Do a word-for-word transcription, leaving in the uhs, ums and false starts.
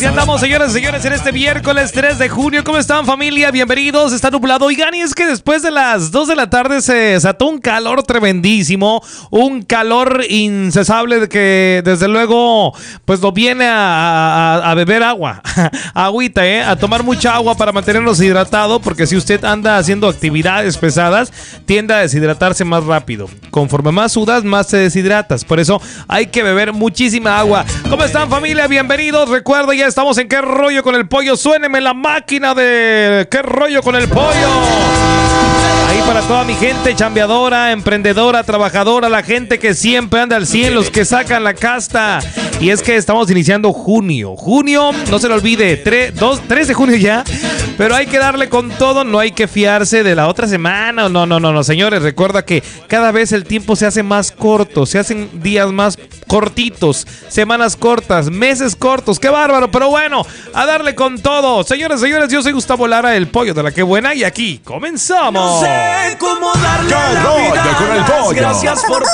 Así andamos, señoras y señores, en este miércoles tres de junio. ¿Cómo están, familia? Bienvenidos. Está nublado. Oigan, y es que después de las dos de la tarde se desató un calor tremendísimo. Un calor incesable de que, desde luego, pues nos viene a, a, a beber agua. Agüita, ¿eh? A tomar mucha agua para mantenernos hidratados, porque si usted anda haciendo actividades pesadas, tiende a deshidratarse más rápido. Conforme más sudas, más te deshidratas. Por eso hay que beber muchísima agua. ¿Cómo están, familia? Bienvenidos. Recuerda, ya estamos en ¿Qué rollo con el pollo? Suéneme la máquina de ¿Qué rollo con el pollo? Ahí para toda mi gente chambeadora, emprendedora, trabajadora, la gente que siempre anda al cien, los que sacan la casta. Y es que estamos iniciando junio. Junio, no se lo olvide, tres de junio ya. Pero hay que darle con todo, no hay que fiarse de la otra semana. No, no, no, no, señores. Recuerda que cada vez el tiempo se hace más corto, se hacen días más cortitos, semanas cortas, meses cortos. ¡Qué bárbaro! Pero bueno, a darle con todo. Señores, señores, yo soy Gustavo Lara, el pollo de la que buena, y aquí comenzamos. No sé cómo darle ¡Qué rollo con el pollo! Gracias por